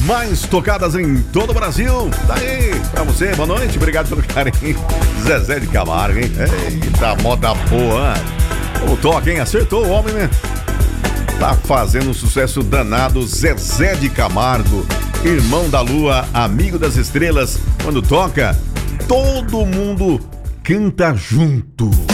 mais tocadas em todo o Brasil. Daí, pra você, boa noite, obrigado pelo carinho. Zezé de Camargo, hein? Eita, moda boa. O toque, hein? Acertou o homem, né? Tá fazendo um sucesso danado, Zezé de Camargo, irmão da lua, amigo das estrelas. Quando toca, todo mundo canta junto.